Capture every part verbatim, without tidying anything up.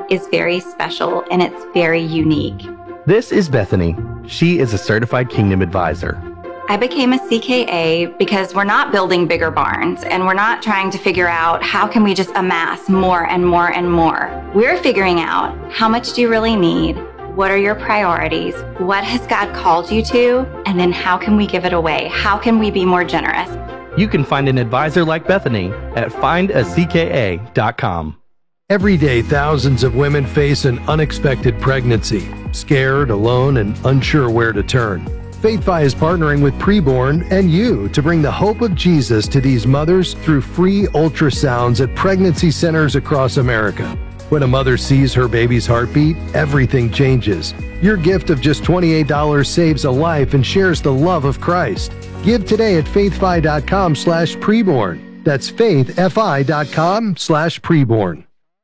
is very special and it's very unique. This is Bethany. She is a certified Kingdom advisor. I became a C K A because we're not building bigger barns and we're not trying to figure out how can we just amass more and more and more. We're figuring out how much do you really need? What are your priorities? What has God called you to? And then how can we give it away? How can we be more generous? You can find an advisor like Bethany at find a c k a dot com. Every day, thousands of women face an unexpected pregnancy, scared, alone, and unsure where to turn. FaithFi is partnering with Preborn and you to bring the hope of Jesus to these mothers through free ultrasounds at pregnancy centers across America. When a mother sees her baby's heartbeat, everything changes. Your gift of just twenty-eight dollars saves a life and shares the love of Christ. Give today at faithfi.com slash preborn. That's faithfi.com slash preborn.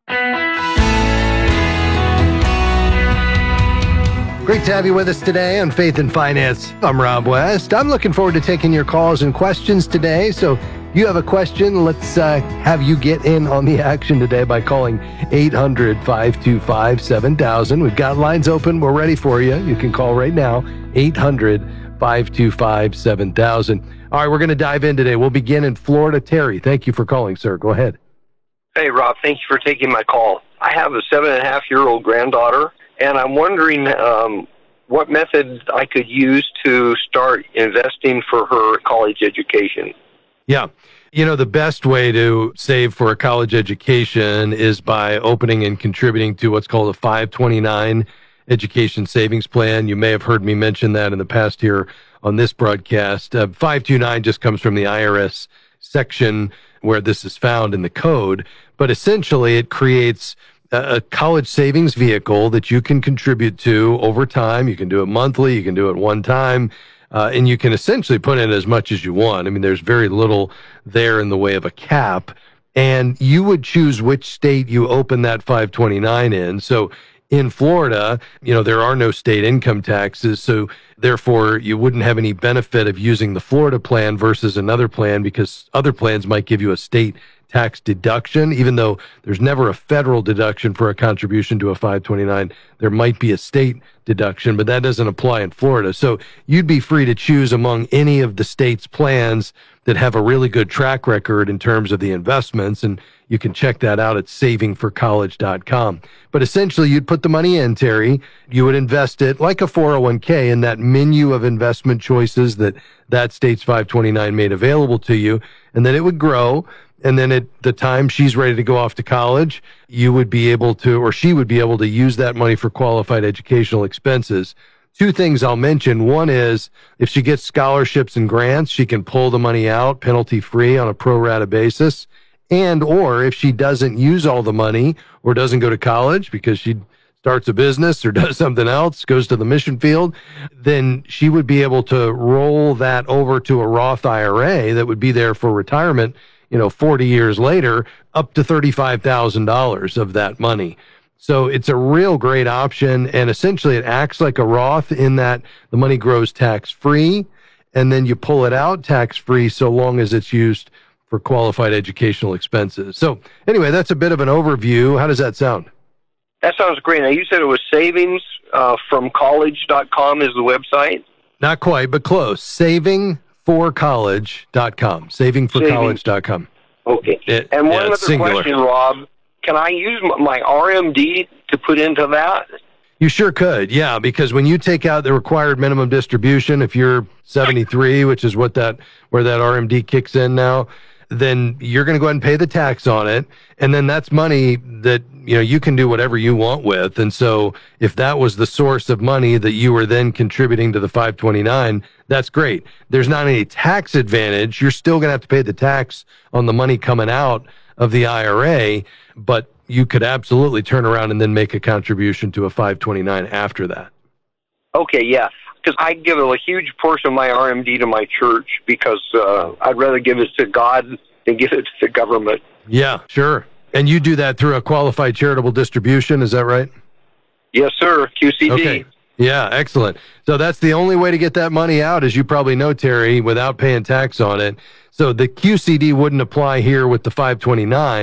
Great to have you with us today on Faith and Finance. I'm Rob West. I'm looking forward to taking your calls and questions today. So you have a question, let's uh, have you get in on the action today by calling eight hundred, five two five, seven thousand. We've got lines open. We're ready for you. You can call right now, eight hundred, five two five, seven thousand. All right, we're going to dive in today. We'll begin in Florida. Terry, thank you for calling, sir. Go ahead. Hey, Rob, thank you for taking my call. I have a seven and a half year old granddaughter, and I'm wondering um, what method I could use to start investing for her college education. Yeah. You know, the best way to save for a college education is by opening and contributing to what's called a five twenty-nine education savings plan. You may have heard me mention that in the past here on this broadcast. Uh, five twenty-nine just comes from the I R S section where this is found in the code, but essentially it creates a, a college savings vehicle that you can contribute to over time. You can do it monthly, you can do it one time. Uh, and you can essentially put in as much as you want. I mean, there's very little there in the way of a cap. And you would choose which state you open that five twenty-nine in. So in Florida, you know, there are no state income taxes. So therefore, you wouldn't have any benefit of using the Florida plan versus another plan because other plans might give you a state tax deduction, even though there's never a federal deduction for a contribution to a five twenty-nine. There might be a state deduction, but that doesn't apply in Florida. So you'd be free to choose among any of the state's plans that have a really good track record in terms of the investments, and you can check that out at saving for college dot com. But essentially, you'd put the money in, Terry. You would invest it like a four oh one k in that menu of investment choices that that state's five twenty-nine made available to you, and then it would grow. And then at the time she's ready to go off to college, you would be able to, or she would be able to use that money for qualified educational expenses. Two things I'll mention. One is if she gets scholarships and grants, she can pull the money out penalty free on a pro rata basis. And or if she doesn't use all the money or doesn't go to college because she starts a business or does something else, goes to the mission field, then she would be able to roll that over to a Roth I R A that would be there for retirement, you know, forty years later, up to thirty-five thousand dollars of that money. So it's a real great option. And essentially it acts like a Roth in that the money grows tax-free and then you pull it out tax-free so long as it's used for qualified educational expenses. So anyway, that's a bit of an overview. How does that sound? That sounds great. Now, you said it was savings uh, from college dot com is the website? Not quite, but close. saving for college dot com. saving for college dot com. Okay. It, and one yeah, other singular. question, Rob. Can I use my R M D to put into that? You sure could, yeah, because when you take out the required minimum distribution, if you're seventy-three, which is what that where that R M D kicks in now, then you're going to go ahead and pay the tax on it. And then that's money that, you know, you can do whatever you want with. And so if that was the source of money that you were then contributing to the five twenty-nine, that's great. There's not any tax advantage. You're still going to have to pay the tax on the money coming out of the I R A, but you could absolutely turn around and then make a contribution to a five twenty-nine after that. Okay, yeah. Because I give a huge portion of my R M D to my church because uh, I'd rather give it to God than give it to the government. Yeah, sure. And you do that through a qualified charitable distribution, is that right? Yes, sir. Q C D. Okay. Yeah, excellent. So that's the only way to get that money out, as you probably know, Terry, without paying tax on it. So the Q C D wouldn't apply here with the five twenty-nine.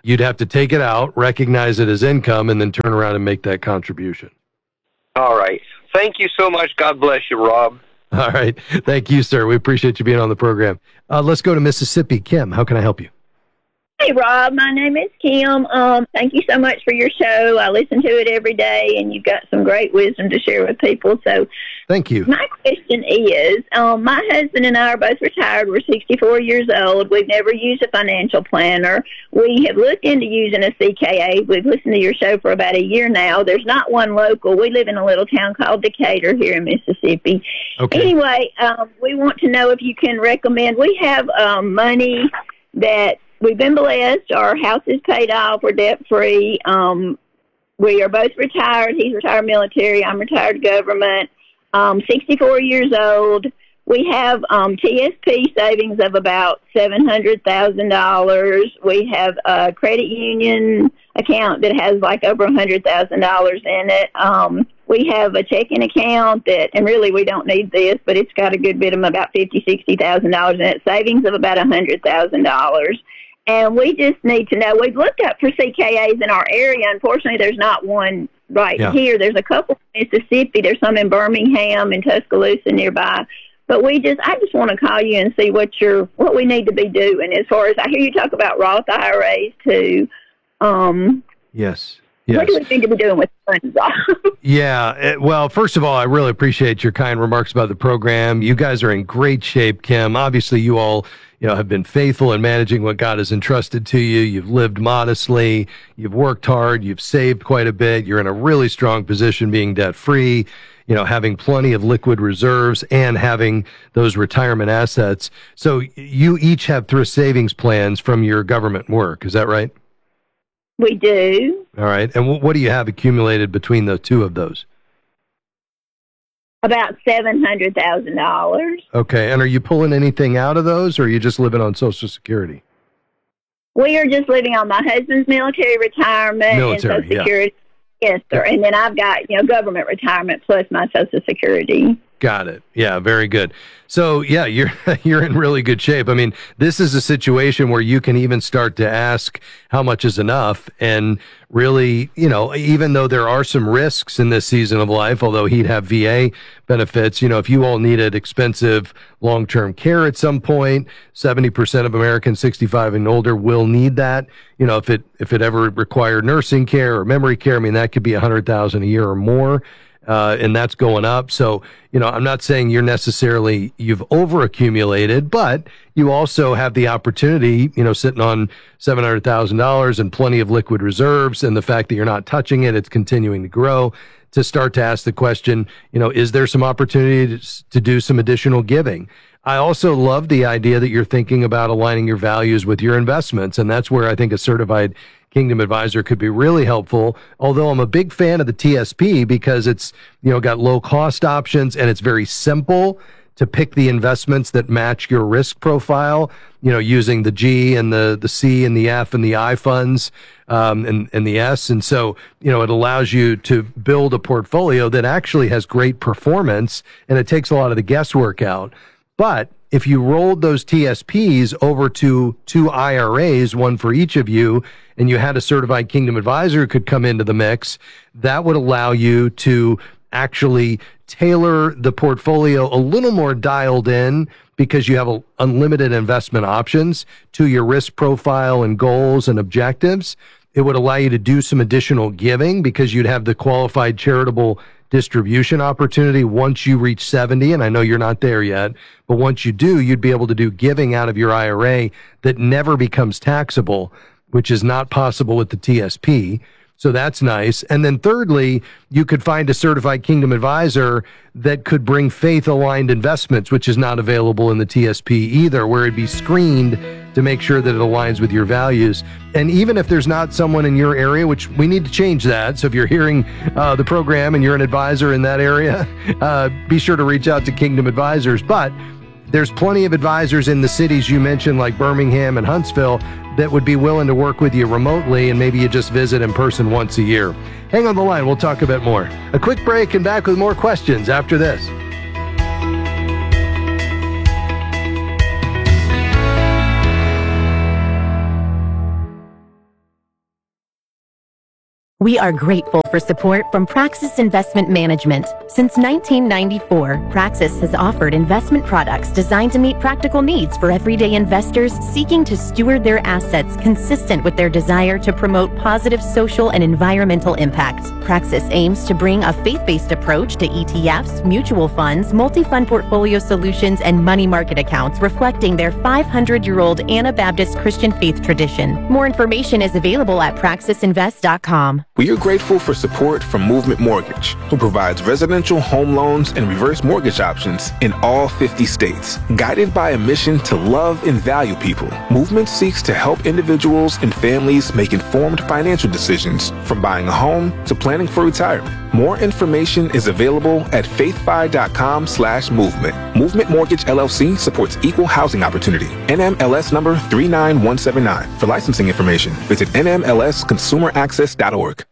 You'd have to take it out, recognize it as income, and then turn around and make that contribution. All right. Thank you so much. God bless you, Rob. All right. Thank you, sir. We appreciate you being on the program. Uh, let's go to Mississippi. Kim, how can I help you? Hey, Rob. My name is Kim. Um, thank you so much for your show. I listen to it every day, and you've got some great wisdom to share with people. So, thank you. My question is, um, my husband and I are both retired. We're sixty-four years old. We've never used a financial planner. We have looked into using a C K A. We've listened to your show for about a year now. There's not one local. We live in a little town called Decatur here in Mississippi. Okay. Anyway, um, we want to know if you can recommend. We have um, money that we've been blessed. Our house is paid off. We're debt-free. Um, we are both retired. He's retired military. I'm retired government. Um, sixty-four years old. We have um, T S P savings of about seven hundred thousand dollars. We have a credit union account that has like over one hundred thousand dollars in it. Um, we have a checking account that, and really we don't need this, but it's got a good bit of about fifty thousand dollars, sixty thousand dollars in it. Savings of about one hundred thousand dollars. And we just need to know, we've looked up for C K As in our area. Unfortunately, there's not one right yeah. here. There's a couple in Mississippi. There's some in Birmingham and Tuscaloosa nearby. But we just, I just want to call you and see what you're, what we need to be doing as far as, I hear you talk about Roth I R As too. Um, yes. Yes. What do we need to be doing with funds? Yeah. It, well, first of all, I really appreciate your kind remarks about the program. You guys are in great shape, Kim. Obviously, you all, you know, have been faithful in managing what God has entrusted to you. You've lived modestly. You've worked hard. You've saved quite a bit. You're in a really strong position being debt-free, you know, having plenty of liquid reserves and having those retirement assets. So you each have thrift savings plans from your government work. Is that right? We do. All right. And w- what do you have accumulated between the two of those? About seven hundred thousand dollars. Okay. And are you pulling anything out of those, or are you just living on Social Security? We are just living on my husband's military retirement Military, and Social Security. Yeah. Yes, sir. And then I've got, you know, government retirement plus my Social Security. Got it. Yeah, very good. So, yeah, you're you're in really good shape. I mean, this is a situation where you can even start to ask how much is enough. And really, you know, even though there are some risks in this season of life, although he'd have V A benefits, you know, if you all needed expensive long-term care at some point, seventy percent of Americans sixty-five and older will need that. You know, if it if it ever required nursing care or memory care, I mean, that could be one hundred thousand dollars a year or more. Uh, and that's going up. So, you know, I'm not saying you're necessarily, you've over accumulated, but you also have the opportunity, you know, sitting on seven hundred thousand dollars and plenty of liquid reserves, and the fact that you're not touching it, it's continuing to grow, to start to ask the question, you know, is there some opportunity to, to do some additional giving? I also love the idea that you're thinking about aligning your values with your investments. And that's where I think a certified Kingdom Advisor could be really helpful. Although I'm a big fan of the T S P because it's, you know, got low cost options and it's very simple to pick the investments that match your risk profile, you know, using the G and the, the C and the F and the I funds, um, and, and the S. And so, you know, it allows you to build a portfolio that actually has great performance, and it takes a lot of the guesswork out. But if you rolled those T S Ps over to two I R As, one for each of you, and you had a certified Kingdom Advisor who could come into the mix, that would allow you to actually tailor the portfolio a little more dialed in, because you have a, unlimited investment options to your risk profile and goals and objectives. It would allow you to do some additional giving because you'd have the qualified charitable distribution opportunity once you reach seventy. And I know you're not there yet, but once you do, you'd be able to do giving out of your I R A that never becomes taxable, which is not possible with the T S P. So that's nice. And then thirdly, you could find a certified Kingdom Advisor that could bring faith-aligned investments, which is not available in the T S P either, where it'd be screened to make sure that it aligns with your values. And even if there's not someone in your area, which we need to change that. So if you're hearing uh, the program and you're an advisor in that area, uh, be sure to reach out to Kingdom Advisors. But there's plenty of advisors in the cities you mentioned, like Birmingham and Huntsville, that would be willing to work with you remotely, and maybe you just visit in person once a year. Hang on the line. We'll talk a bit more. A quick break and back with more questions after this. We are grateful for support from Praxis Investment Management. Since nineteen ninety-four, Praxis has offered investment products designed to meet practical needs for everyday investors seeking to steward their assets consistent with their desire to promote positive social and environmental impact. Praxis aims to bring a faith-based approach to E T Fs, mutual funds, multi-fund portfolio solutions, and money market accounts reflecting their five hundred year old Anabaptist Christian faith tradition. More information is available at praxis invest dot com. We are grateful for support from Movement Mortgage, who provides residential home loans and reverse mortgage options in all fifty states. Guided by a mission to love and value people, Movement seeks to help individuals and families make informed financial decisions, from buying a home to planning for retirement. More information is available at faithfi.com slash movement. Movement Mortgage L L C supports equal housing opportunity. N M L S number three nine one seven nine. For licensing information, visit N M L S consumer access dot org.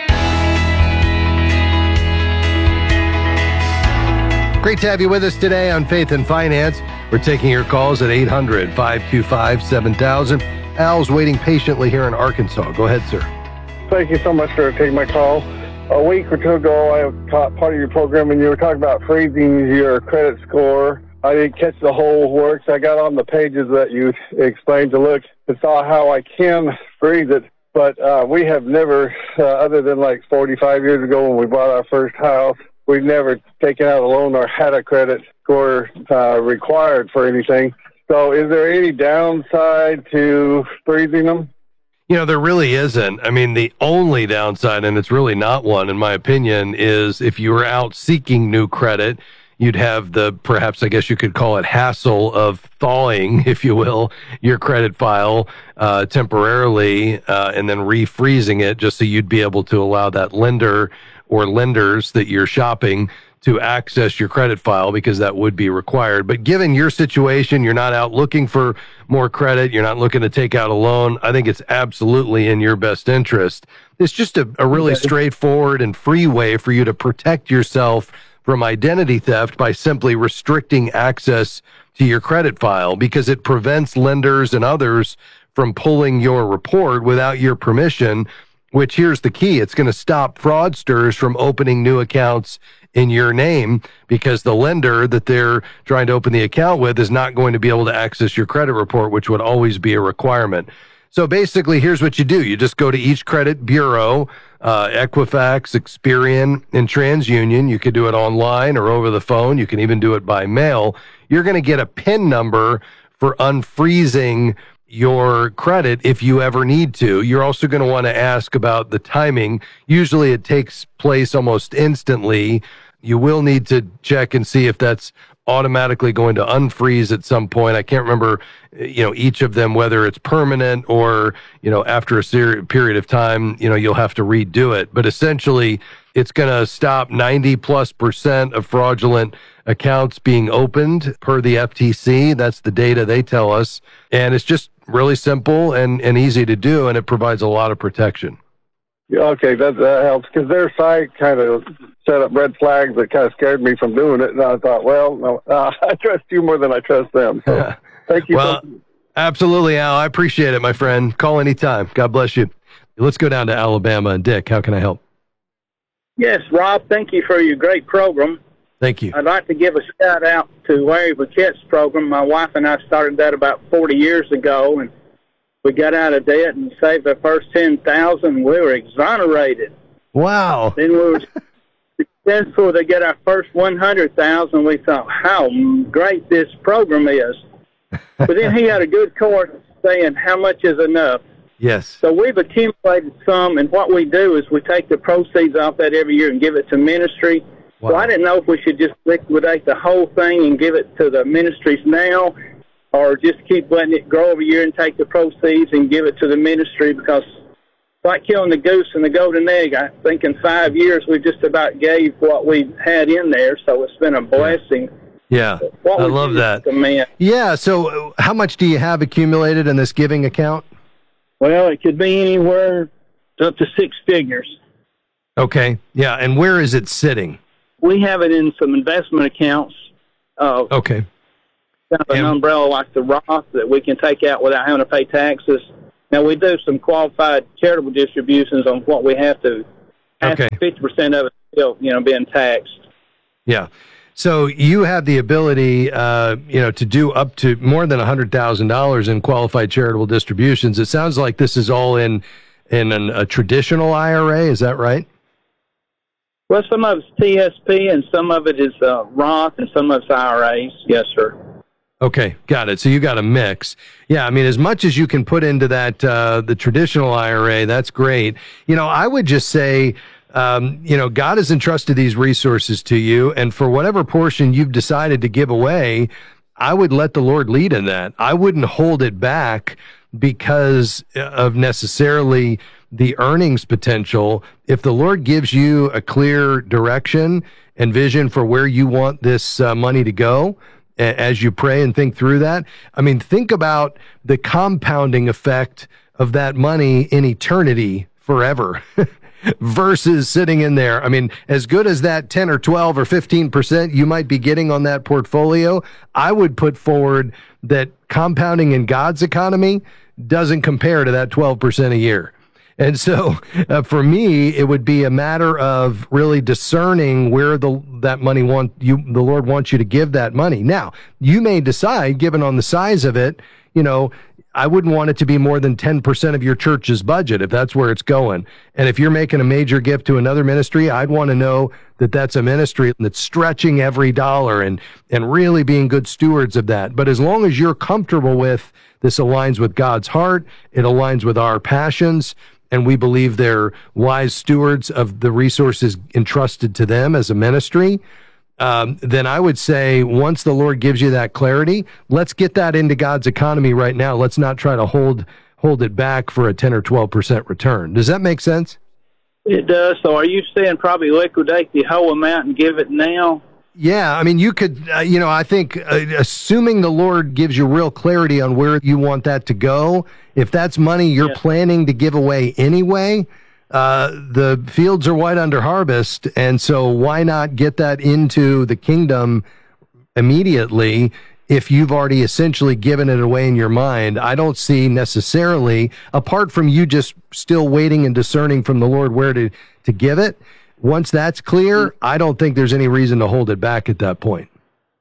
Great to have you with us today on Faith and Finance. We're taking your calls at eight hundred, five two five, seven thousand. Al's waiting patiently here in Arkansas. Go ahead, sir. Thank you so much for taking my call. A week or two ago, I caught part of your program, and you were talking about freezing your credit score. I didn't catch the whole works. I got on the pages that you explained to look and saw how I can freeze it. But uh, we have never, uh, other than like forty-five years ago when we bought our first house, we've never taken out a loan or had a credit score uh, required for anything. So is there any downside to freezing them? You know, there really isn't. I mean, the only downside, and it's really not one, in my opinion, is if you were out seeking new credit, you'd have the, perhaps I guess you could call it, hassle of thawing, if you will, your credit file uh, temporarily uh, and then refreezing it just so you'd be able to allow that lender or lenders that you're shopping to access your credit file, because that would be required. But given your situation, you're not out looking for more credit, you're not looking to take out a loan, I think it's absolutely in your best interest. It's just a, a really okay. straightforward and free way for you to protect yourself from identity theft by simply restricting access to your credit file, because it prevents lenders and others from pulling your report without your permission, which, here's the key, it's going to stop fraudsters from opening new accounts in your name, because the lender that they're trying to open the account with is not going to be able to access your credit report, which would always be a requirement. So basically, here's what you do. You just go to each credit bureau, uh, Equifax, Experian, and TransUnion. You could do it online or over the phone. You can even do it by mail. You're going to get a PIN number for unfreezing your credit if you ever need to. You're also going to want to ask about the timing. Usually it takes place almost instantly. You will need to check and see if that's automatically going to unfreeze at some point. I can't remember, you know, each of them, whether it's permanent or, you know, after a ser- period of time, you know, you'll have to redo it. But essentially, it's going to stop ninety plus percent of fraudulent accounts being opened per the F T C. That's the data they tell us. And it's just really simple and, and easy to do, and it provides a lot of protection. Yeah, okay, that, that helps, because their site kind of set up red flags that kind of scared me from doing it, and I thought, well, no, uh, I trust you more than I trust them. So thank you. Well, so- absolutely, Al. I appreciate it, my friend. Call anytime. God bless you. Let's go down to Alabama. And Dick, how can I help? Yes, Rob, thank you for your great program. Thank you. I'd like to give a shout out to Larry Burkett's program. My wife and I started that about forty years ago, and we got out of debt and saved our first ten thousand dollars. We were exonerated. Wow. Then we were successful to get our first one hundred thousand dollars. We thought, how great this program is. But then he had a good course saying, how much is enough? Yes. So we've accumulated some, and what we do is we take the proceeds off that every year and give it to ministry. Wow. So I didn't know if we should just liquidate the whole thing and give it to the ministries now, or just keep letting it grow every year and take the proceeds and give it to the ministry, because it's like killing the goose and the golden egg. I think in five years we just about gave what we had in there, so it's been a blessing. Yeah, what I love that. Recommend? Yeah, so how much do you have accumulated in this giving account? Well, it could be anywhere up to six figures. Okay, yeah, and where is it sitting? We have it in some investment accounts. Uh, okay. Kind of an and, umbrella like the Roth that we can take out without having to pay taxes. Now, we do some qualified charitable distributions on what we have to. Okay. fifty percent of it still, you know, being taxed. Yeah. So you have the ability, uh, you know, to do up to more than one hundred thousand dollars in qualified charitable distributions. It sounds like this is all in in an, a traditional I R A. Is that right? Well, some of it's T S P and some of it is uh, Roth and some of it's I R As. Yes, sir. Okay, got it. So you got a mix. Yeah, I mean, as much as you can put into that, uh, the traditional I R A, that's great. You know, I would just say, um, you know, God has entrusted these resources to you, and for whatever portion you've decided to give away, I would let the Lord lead in that. I wouldn't hold it back because of necessarily the earnings potential. If the Lord gives you a clear direction and vision for where you want this uh, money to go, as you pray and think through that, I mean, think about the compounding effect of that money in eternity forever versus sitting in there. I mean, as good as that ten or twelve or fifteen percent you might be getting on that portfolio, I would put forward that compounding in God's economy doesn't compare to that twelve percent a year. And so uh, for me, it would be a matter of really discerning where the that money want you, the Lord wants you to give that money. Now, you may decide, given on the size of it, you know, I wouldn't want it to be more than ten percent of your church's budget if that's where it's going. And if you're making a major gift to another ministry, I'd want to know that that's a ministry that's stretching every dollar and, and really being good stewards of that. But as long as you're comfortable with this aligns with God's heart, it aligns with our passions, and we believe they're wise stewards of the resources entrusted to them as a ministry, um, then I would say once the Lord gives you that clarity, let's get that into God's economy right now. Let's not try to hold hold it back for a ten or twelve percent return. Does that make sense? It does. So are you saying probably liquidate the whole amount and give it now? Yeah, I mean, you could, uh, you know, I think uh, assuming the Lord gives you real clarity on where you want that to go, if that's money you're yes. planning to give away anyway, uh, the fields are white under harvest, and so why not get that into the kingdom immediately if you've already essentially given it away in your mind? I don't see necessarily, apart from you just still waiting and discerning from the Lord where to, to give it, once that's clear, I don't think there's any reason to hold it back at that point.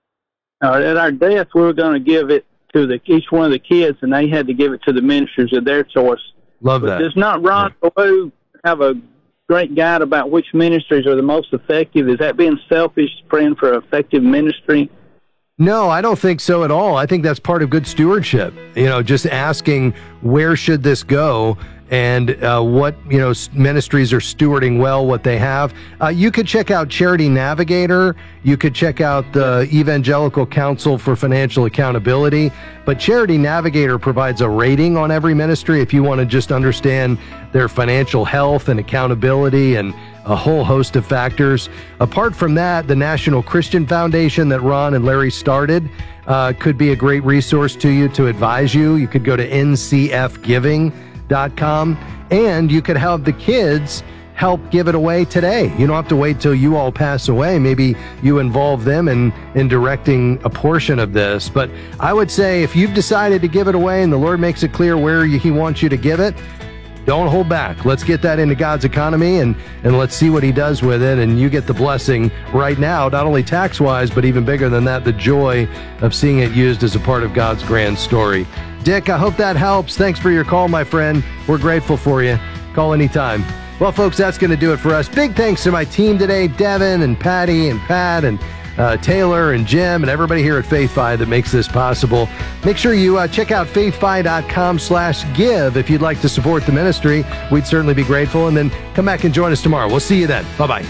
Uh, at our death, we were going to give it to the each one of the kids, and they had to give it to the ministers of their choice. Love but that. Does not Ron Ballou have a great guide about which ministries are the most effective? Is that being selfish, praying for effective ministry? No, I don't think so at all. I think that's part of good stewardship. You know, just asking where should this go, and uh, what, you know, ministries are stewarding well what they have. Uh, you could check out Charity Navigator. You could check out the Evangelical Council for Financial Accountability. But Charity Navigator provides a rating on every ministry if you want to just understand their financial health and accountability and a whole host of factors. Apart from that, the National Christian Foundation that Ron and Larry started uh, could be a great resource to you to advise you. You could go to N C F giving dot com, and you could have the kids help give it away today. You don't have to wait till you all pass away. Maybe you involve them in, in directing a portion of this. But I would say if you've decided to give it away and the Lord makes it clear where He wants you to give it, don't hold back. Let's get that into God's economy, and, and let's see what He does with it. And you get the blessing right now, not only tax-wise, but even bigger than that, the joy of seeing it used as a part of God's grand story. Dick, I hope that helps. Thanks for your call, my friend. We're grateful for you. Call anytime. Well, folks, that's going to do it for us. Big thanks to my team today, Devin and Patty and Pat and uh, Taylor and Jim and everybody here at FaithFi that makes this possible. Make sure you uh, check out faithfi.com slash give if you'd like to support the ministry. We'd certainly be grateful. And then come back and join us tomorrow. We'll see you then. Bye-bye.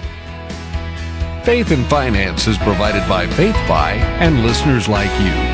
Faith and Finance is provided by FaithFi and listeners like you.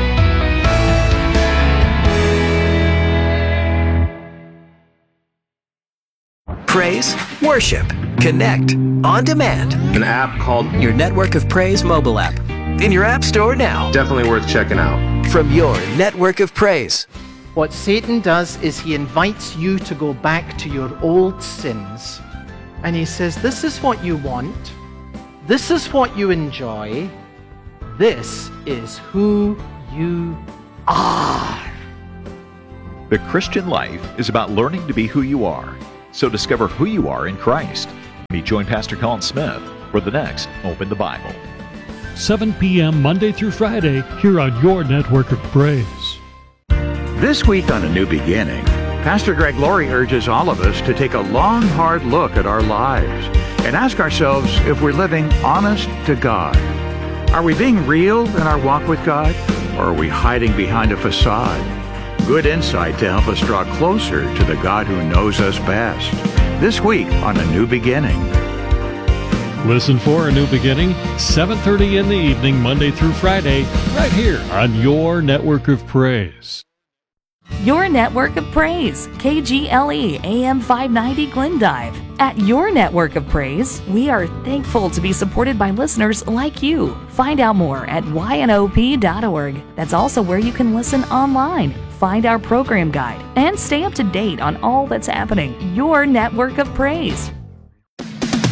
Praise, worship, connect, on demand. An app called Your Network of Praise mobile app. In your app store now. Definitely worth checking out. From your Network of Praise. What Satan does is he invites you to go back to your old sins. And he says, this is what you want. This is what you enjoy. This is who you are. The Christian life is about learning to be who you are. So discover who you are in Christ. Meet join Pastor Colin Smith for the next Open the Bible. seven p.m. Monday through Friday here on your network of praise. This week on A New Beginning, Pastor Greg Laurie urges all of us to take a long, hard look at our lives and ask ourselves if we're living honest to God. Are we being real in our walk with God, or are we hiding behind a facade? Good insight to help us draw closer to the God who knows us best. This week on A New Beginning. Listen for A New Beginning, seven thirty in the evening, Monday through Friday, right here on your network of praise. Your network of praise, K G L E A M five ninety Glendive. At your network of praise, we are thankful to be supported by listeners like you. Find out more at Y N O P dot org. That's also where you can listen online, find our program guide, and stay up to date on all that's happening. Your network of praise. With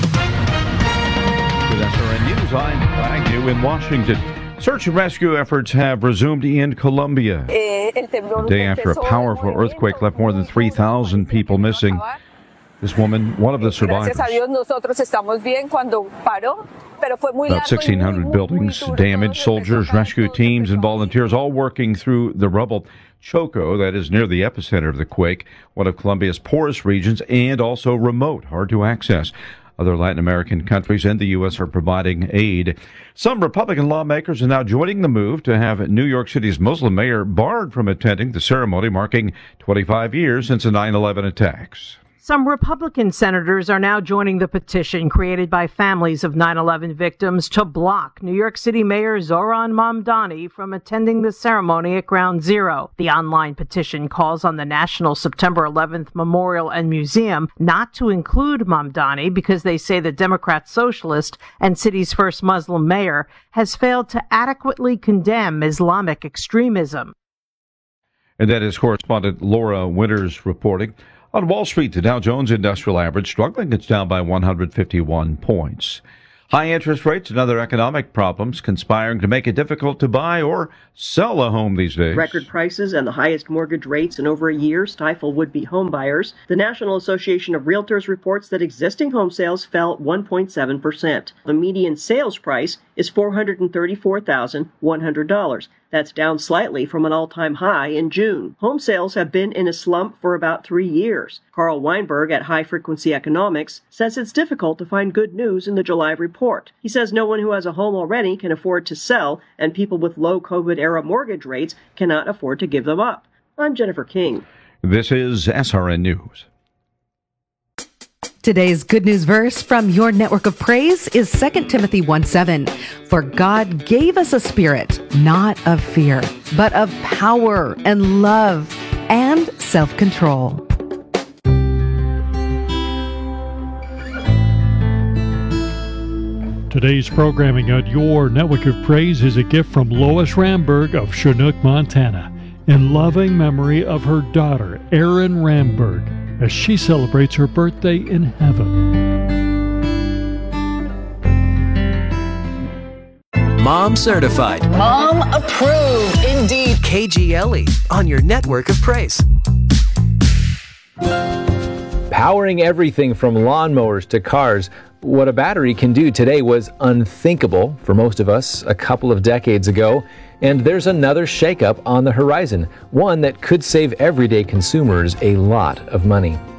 S R N News, I'm Agnew in Washington. Search and rescue efforts have resumed in Colombia. The day after a powerful earthquake left more than three thousand people missing. This woman, one of the survivors. About sixteen hundred buildings damaged, soldiers, rescue teams, and volunteers all working through the rubble. Choco, that is near the epicenter of the quake, one of Colombia's poorest regions and also remote, hard to access. Other Latin American countries and the U S are providing aid. Some Republican lawmakers are now joining the move to have New York City's Muslim mayor barred from attending the ceremony marking twenty-five years since the nine eleven attacks. Some Republican senators are now joining the petition created by families of nine eleven victims to block New York City Mayor Zohran Mamdani from attending the ceremony at Ground Zero. The online petition calls on the National September eleventh Memorial and Museum not to include Mamdani because they say the Democrat socialist and city's first Muslim mayor has failed to adequately condemn Islamic extremism. And that is correspondent Laura Winters reporting. On Wall Street, the Dow Jones Industrial Average struggling. It's down by one hundred fifty-one points. High interest rates and other economic problems conspiring to make it difficult to buy or sell a home these days. Record prices and the highest mortgage rates in over a year stifle would-be home buyers. The National Association of Realtors reports that existing home sales fell one point seven percent. The median sales price is four hundred thirty-four thousand one hundred dollars. That's down slightly from an all-time high in June. Home sales have been in a slump for about three years. Carl Weinberg at High Frequency Economics says it's difficult to find good news in the July report. He says no one who has a home already can afford to sell, and people with low COVID-era mortgage rates cannot afford to give them up. I'm Jennifer King. This is S R N News. Today's good news verse from your network of praise is Second Timothy one seven. For God gave us a spirit, not of fear, but of power and love and self-control. Today's programming on your network of praise is a gift from Lois Ramberg of Chinook, Montana, in loving memory of her daughter, Erin Ramberg, as she celebrates her birthday in heaven. Mom certified. Mom approved. Indeed. K G L E on your network of praise. Powering everything from lawnmowers to cars, what a battery can do today was unthinkable for most of us a couple of decades ago. And there's another shakeup on the horizon, one that could save everyday consumers a lot of money.